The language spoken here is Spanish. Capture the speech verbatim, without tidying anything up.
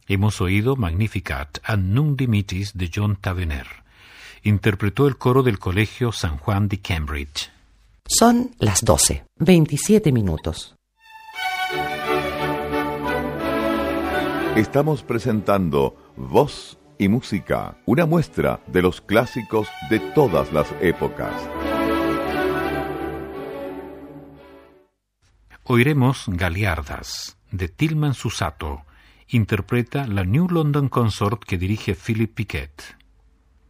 Hemos oído Magnificat and Nunc Dimittis de John Tavener. Interpretó el coro del Colegio San Juan de Cambridge. Son las doce, veintisiete minutos. Estamos presentando Voz y Música, una muestra de los clásicos de todas las épocas. Oiremos Galiardas, de Tilman Susato. Interpreta la New London Consort que dirige Philip Piquet.